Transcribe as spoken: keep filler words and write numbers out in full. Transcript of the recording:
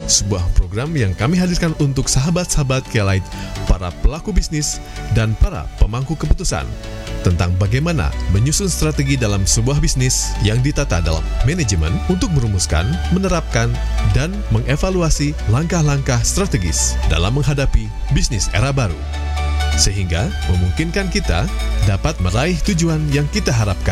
sebuah program yang kami hadirkan untuk sahabat-sahabat K-Lite, para pelaku bisnis, dan para pemangku keputusan tentang bagaimana menyusun strategi dalam sebuah bisnis yang ditata dalam manajemen untuk merumuskan, menerapkan, dan mengevaluasi langkah-langkah strategis dalam menghadapi bisnis era baru, sehingga memungkinkan kita dapat meraih tujuan yang kita harapkan.